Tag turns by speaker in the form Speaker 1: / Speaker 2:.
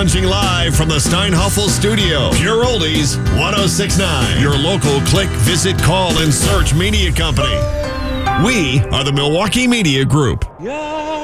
Speaker 1: Lounging live from the Steinhoffel studio. Pure Oldies 1069. Your local click, visit, call, and search media company. We are the Milwaukee Media Group.